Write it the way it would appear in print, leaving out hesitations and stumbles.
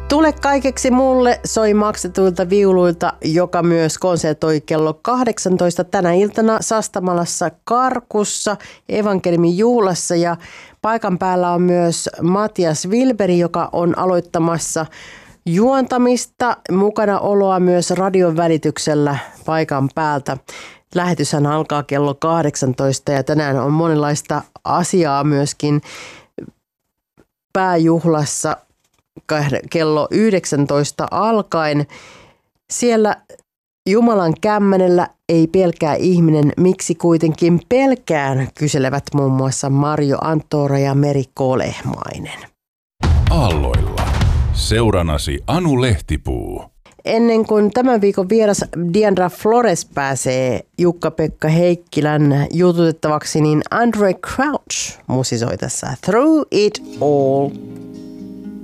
Tule kaikeksi mulle soi maksetuilta viuluilta, joka myös konsertoi kello 18 tänä iltana Sastamalassa Karkussa evankeliumin juhlassa. Ja paikan päällä on myös Matias Wilberi, joka on aloittamassa juontamista, mukana oloa myös radion välityksellä paikan päältä. Lähetyshän alkaa kello 18 ja tänään on monenlaista asiaa myöskin pääjuhlassa kello 19 alkaen. Siellä Jumalan kämmenellä ei pelkää ihminen, miksi kuitenkin pelkään, kyselevät muun muassa Marjo Anttora ja Meri Kolehmainen. Aalloilla. Seuranasi Anu Lehtipuu. Ennen kuin tämän viikon vieras Diandra Flores pääsee Jukka-Pekka Heikkilän jututettavaksi, niin Andre Crouch musisoi tässä Through It All.